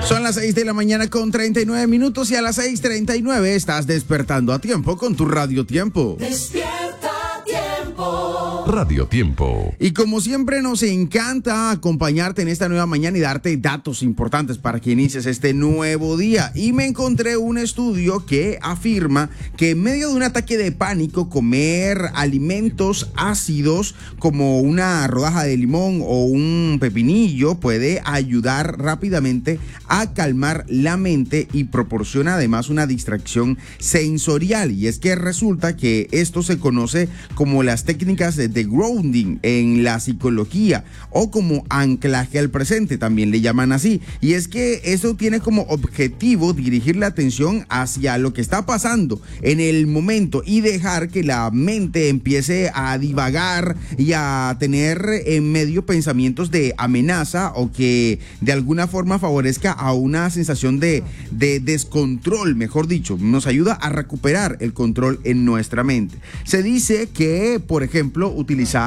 Son las 6 de la mañana con 39 minutos y a las 6:39 estás despertando a tiempo con tu Radio Tiempo. Despierta Tiempo. Radio Tiempo. Y como siempre nos encanta acompañarte en esta nueva mañana y darte datos importantes para que inicies este nuevo día. Y me encontré un estudio que afirma que en medio de un ataque de pánico, comer alimentos ácidos como una rodaja de limón o un pepinillo puede ayudar rápidamente a calmar la mente y proporciona además una distracción sensorial. Y es que resulta que esto se conoce como las técnicas de grounding en la psicología o como anclaje al presente, también le llaman así. Y es que eso tiene como objetivo dirigir la atención hacia lo que está pasando en el momento y dejar que la mente empiece a divagar y a tener en medio pensamientos de amenaza o que de alguna forma favorezca a una sensación de descontrol, mejor dicho. Nos ayuda a recuperar el control en nuestra mente. Se dice que, por ejemplo, utilizar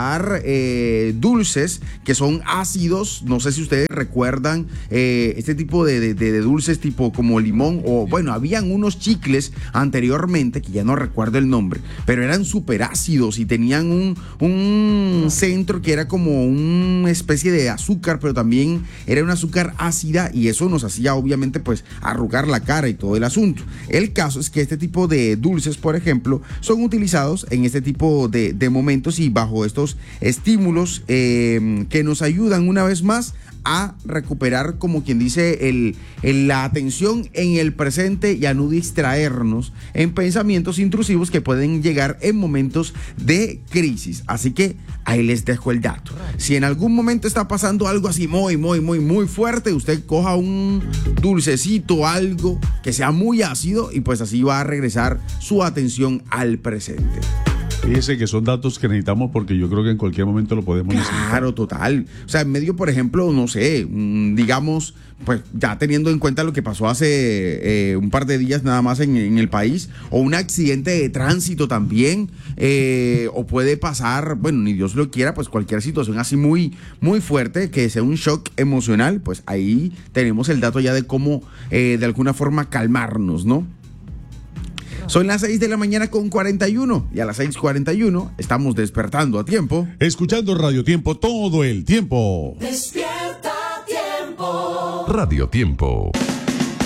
dulces que son ácidos, no sé si ustedes recuerdan este tipo de dulces tipo como limón o bueno, habían unos chicles anteriormente que ya no recuerdo el nombre, pero eran súper ácidos y tenían un centro que era como una especie de azúcar, pero también era un azúcar ácida y eso nos hacía obviamente pues arrugar la cara y todo el asunto. El caso es que este tipo de dulces, por ejemplo, son utilizados en este tipo de momentos y bajo estos estímulos que nos ayudan una vez más a recuperar, como quien dice, la atención en el presente y a no distraernos en pensamientos intrusivos que pueden llegar en momentos de crisis. Así que ahí les dejo el dato. Si en algún momento está pasando algo así muy fuerte, usted coja un dulcecito, algo que sea muy ácido y pues así va a regresar su atención al presente. Fíjese que son datos que necesitamos porque yo creo que en cualquier momento lo podemos necesitar. Claro, total. O sea, en medio, por ejemplo, no sé, digamos, pues ya teniendo en cuenta lo que pasó hace un par de días nada más en el país, o un accidente de tránsito también, o puede pasar, bueno, ni Dios lo quiera, pues cualquier situación así muy fuerte, que sea un shock emocional, pues ahí tenemos el dato ya de cómo de alguna forma calmarnos, ¿no? Son las 6 de la mañana con 41 y a las 6:41 estamos despertando a tiempo. Escuchando Radio Tiempo todo el tiempo. Despierta Tiempo. Radio Tiempo.